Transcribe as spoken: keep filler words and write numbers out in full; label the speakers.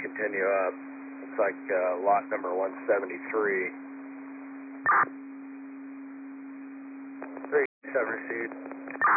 Speaker 1: continue up. Looks like uh, lot number one seventy-three. three seven received.